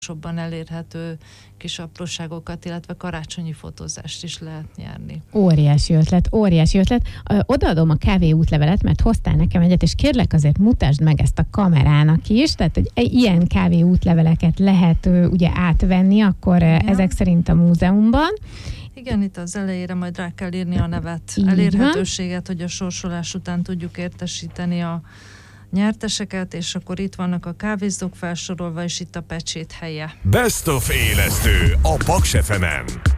olcsóbban elérhető kis apróságokat, illetve karácsonyi fotózást is lehet nyerni. Óriási ötlet, óriási ötlet. Odaadom a kávé útlevelet, mert hoztál nekem egyet, és kérlek azért mutasd meg ezt a kamerának is, tehát hogy ilyen kávé útleveleket lehet ugye átvenni, akkor ezek szerint a múzeumban. Igen, itt az elejére majd rá kell írni a nevet, Így elérhetőséget, hogy a sorsolás után tudjuk értesíteni a nyerteseket, és akkor itt vannak a kávézók felsorolva, és itt a pecsét helye. Best of élesztő a Paks FM-en.